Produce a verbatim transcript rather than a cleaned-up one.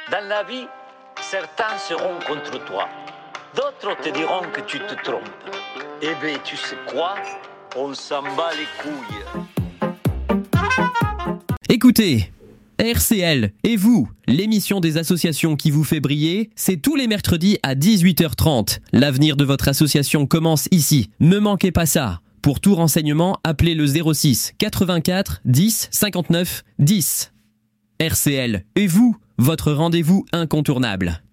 Dans la vie, certains seront contre toi. D'autres te diront que tu te trompes. Eh bien, tu sais quoi? On s'en bat les couilles. Écoutez, R C L et vous, l'émission des associations qui vous fait briller, c'est tous les mercredis à dix-huit heures trente. L'avenir de votre association commence ici. Ne manquez pas ça. Pour tout renseignement, appelez le zéro six quatre-vingt-quatre dix cinquante-neuf dix. R C L et vous, votre rendez-vous incontournable.